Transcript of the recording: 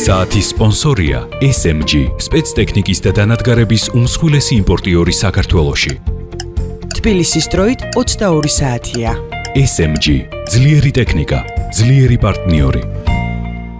საათის სპონსორია SMG, სპეცტექნიკის და დანადგარების უმსხვილესი იმპორტიორი საქართველოში. თბილისის დროით 22 საათია. SMG, ძლიერი ტექნიკა, ძლიერი პარტნიორი.